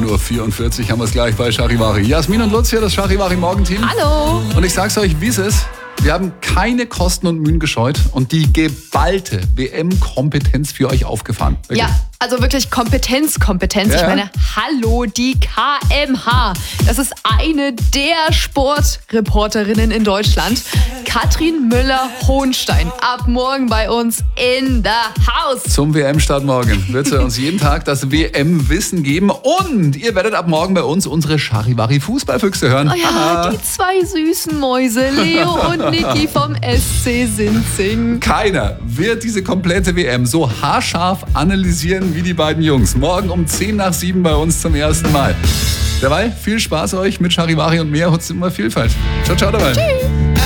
9.44 Uhr haben wir es gleich bei Charivari. Jasmin und Lutz hier, das Charivari-Morgenteam. Hallo. Und ich sag's euch, wie es ist. Wir haben keine Kosten und Mühen gescheut und die geballte WM-Kompetenz für euch aufgefahren. Wirklich. Ja, also wirklich Kompetenz. Ja. Ich meine, hallo, die KMH. Das ist eine der Sportreporterinnen in Deutschland. Katrin Müller-Hohenstein. Ab morgen bei uns in the house. Zum WM-Start morgen wird sie uns jeden Tag das WM-Wissen geben und ihr werdet ab morgen bei uns unsere Charivari-Fußballfüchse hören. Oh ja, die zwei süßen Mäuse, Leo und Niki vom SC Sinzing. Keiner wird diese komplette WM so haarscharf analysieren wie die beiden Jungs. Morgen um 6:10 bei uns zum ersten Mal. Dabei viel Spaß euch mit Charivari und mehr Hutz immer Vielfalt. Ciao, ciao dabei. Tschüss.